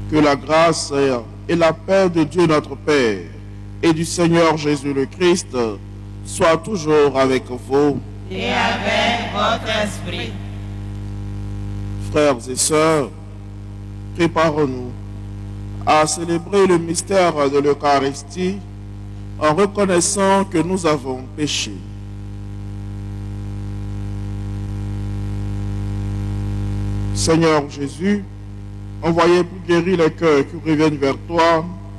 Que la grâce et la paix de Dieu notre Père et du Seigneur Jésus le Christ soient toujours avec vous. Et avec votre esprit. Frères et sœurs, préparons-nous à célébrer le mystère de l'Eucharistie en reconnaissant que nous avons péché. Seigneur Jésus, envoyez pour guérir les cœurs qui reviennent vers toi